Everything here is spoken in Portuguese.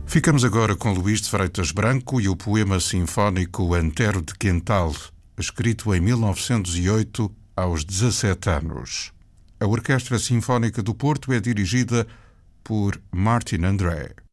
Ficamos agora com Luís de Freitas Branco e o poema sinfónico Antero de Quental, escrito em 1908, aos 17 anos. A Orquestra Sinfónica do Porto é dirigida por Martin André.